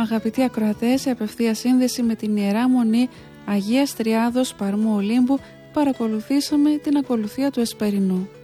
Αγαπητοί ακροατές, σε απευθεία σύνδεση με την Ιερά Μονή Αγίας Τριάδος Παρμού Ολύμπου παρακολουθήσαμε την ακολουθία του Εσπερινού.